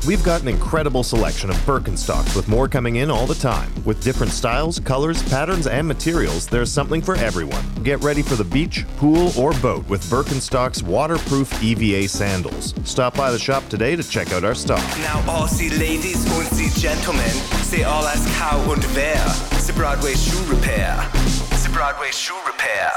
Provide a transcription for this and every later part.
We've got an incredible selection of Birkenstocks with more coming in all the time. With different styles, colors, patterns, and materials, there's something for everyone. Get ready for the beach, pool, or boat with Birkenstock's waterproof EVA sandals. Stop by the shop today to check out our stock. Now all Sie Ladies und Sie Gentlemen, say all as Kau und Wer. The Broadway Shoe Repair. The Broadway Shoe Repair.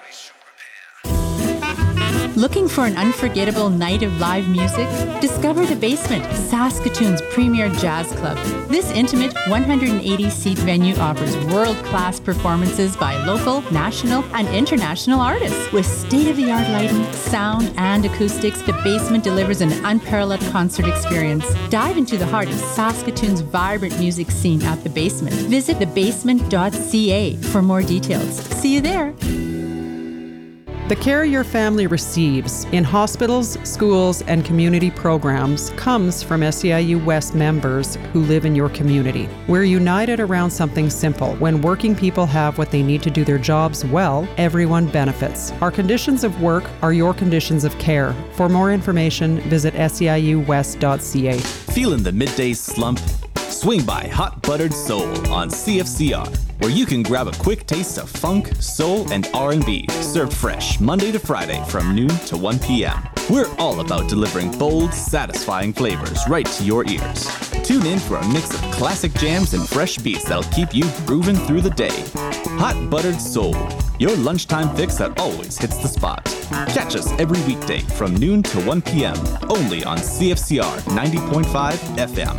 Looking for an unforgettable night of live music? Discover The Basement, Saskatoon's premier jazz club. This intimate 180-seat venue offers world-class performances by local, national, and international artists. With state-of-the-art lighting, sound, and acoustics, The Basement delivers an unparalleled concert experience. Dive into the heart of Saskatoon's vibrant music scene at The Basement. Visit thebasement.ca for more details. See you there. The care your family receives in hospitals, schools, and community programs comes from SEIU West members who live in your community. We're united around something simple. When working people have what they need to do their jobs well, everyone benefits. Our conditions of work are your conditions of care. For more information, visit seiuwest.ca. Feeling the midday slump? Swing by Hot Buttered Soul on CFCR, where you can grab a quick taste of funk, soul, and R&B, served fresh Monday to Friday from noon to 1 p.m. We're all about delivering bold, satisfying flavors right to your ears. Tune in for a mix of classic jams and fresh beats that'll keep you grooving through the day. Hot Buttered Soul, your lunchtime fix that always hits the spot. Catch us every weekday from noon to 1 p.m. only on CFCR 90.5 FM.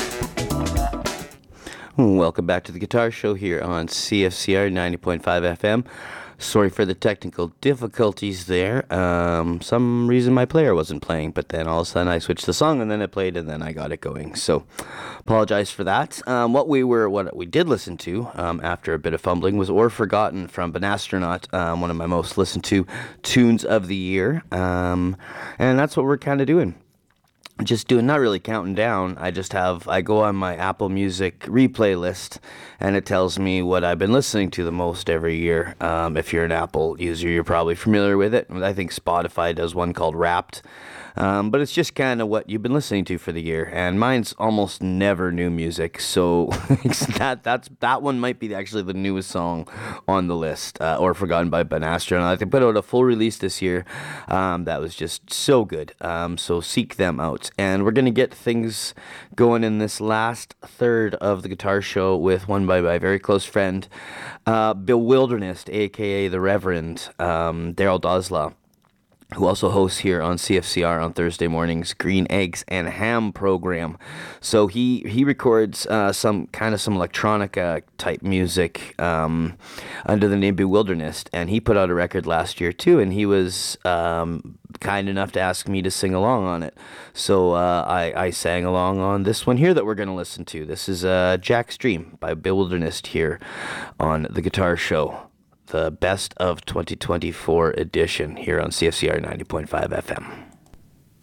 Welcome back to the Guitar Show here on CFCR 90.5 FM. Sorry for the technical difficulties there. Some reason my player wasn't playing, but then all of a sudden I switched the song and then it played and then I got it going. So apologize for that. What we did listen to after a bit of fumbling was Or Forgotten from Banastronaut, one of my most listened to tunes of the year. And that's what we're kind of doing. Just doing, not really counting down. I go on my Apple Music replay list and it tells me what I've been listening to the most every year. If you're an Apple user, you're probably familiar with it. I think Spotify does one called Wrapped. But it's just kind of what you've been listening to for the year, and mine's almost never new music, so that one might be actually the newest song on the list, Or Forgotten by Banastronaut. They put out a full release this year that was just so good, so seek them out. And we're going to get things going in this last third of the Guitar Show with one by my very close friend, Bewilderness, a.k.a. the Reverend Daryl Dosla, who also hosts here on CFCR on Thursday mornings, Green Eggs and Ham program. So he records some electronica type music under the name Bewilderness, and he put out a record last year too, and he was kind enough to ask me to sing along on it. So I sang along on this one here that we're going to listen to. This is Jack's Dream by Bewilderness here on the Guitar Show. The Best of 2024 edition here on CFCR 90.5 FM.